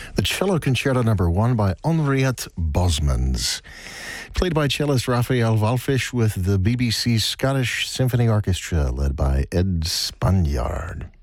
The Cello Concerto No. 1 by Henriette Bosmans. Played by cellist Raphael Wallfisch with the BBC Scottish Symphony Orchestra, led by Ed Spaniard.